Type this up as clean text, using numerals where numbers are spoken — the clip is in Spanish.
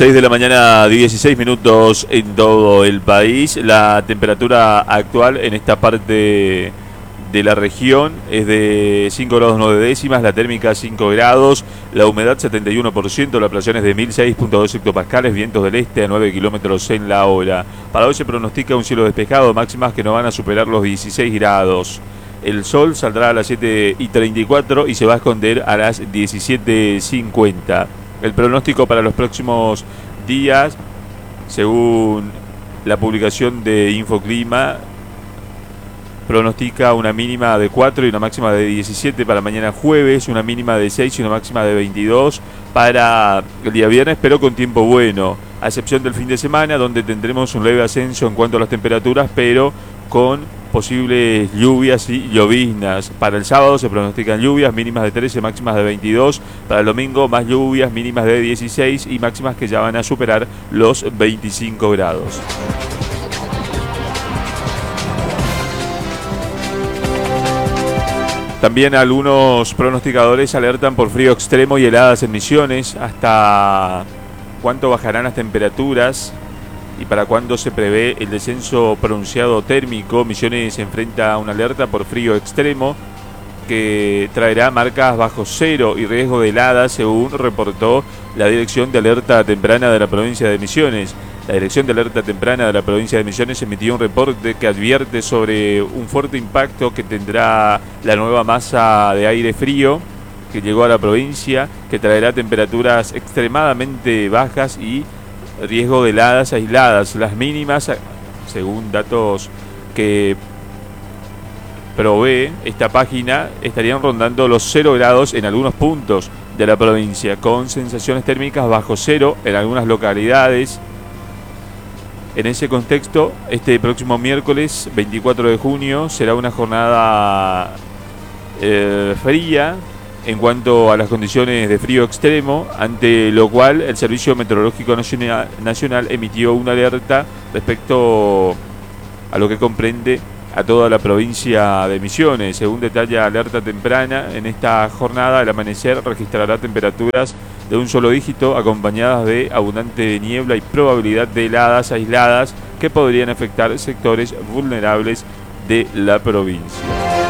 6 de la mañana, 16 minutos en todo el país. La temperatura actual en esta parte de la región es de 5 grados 9 décimas, la térmica 5 grados, la humedad 71%, la presión es de 1006.2 hectopascales, vientos del este a 9 kilómetros en la hora. Para hoy se pronostica un cielo despejado, máximas que no van a superar los 16 grados. El sol saldrá a las 7:34 y se va a esconder a las 17:50. El pronóstico para los próximos días, según la publicación de Infoclima, pronostica una mínima de 4 y una máxima de 17 para mañana jueves, una mínima de 6 y una máxima de 22 para el día viernes, pero con tiempo bueno, a excepción del fin de semana, donde tendremos un leve ascenso en cuanto a las temperaturas, pero con posibles lluvias y lloviznas. Para el sábado se pronostican lluvias mínimas de 13, máximas de 22. Para el domingo más lluvias mínimas de 16 y máximas que ya van a superar los 25 grados. También algunos pronosticadores alertan por frío extremo y heladas en Misiones. ¿Hasta cuánto bajarán las temperaturas? ¿Y para cuándo se prevé el descenso pronunciado térmico? Misiones se enfrenta a una alerta por frío extremo que traerá marcas bajo cero y riesgo de heladas, según reportó la Dirección de Alerta Temprana de la provincia de Misiones. La Dirección de Alerta Temprana de la provincia de Misiones emitió un reporte que advierte sobre un fuerte impacto que tendrá la nueva masa de aire frío que llegó a la provincia, que traerá temperaturas extremadamente bajas y riesgo de heladas aisladas. Las mínimas, según datos que provee esta página, estarían rondando los 0 grados en algunos puntos de la provincia, con sensaciones térmicas bajo cero en algunas localidades. En ese contexto, este próximo miércoles 24 de junio será una jornada fría en cuanto a las condiciones de frío extremo, ante lo cual el Servicio Meteorológico Nacional emitió una alerta respecto a lo que comprende a toda la provincia de Misiones. Según detalla alerta temprana, en esta jornada el amanecer registrará temperaturas de un solo dígito acompañadas de abundante niebla y probabilidad de heladas aisladas que podrían afectar sectores vulnerables de la provincia.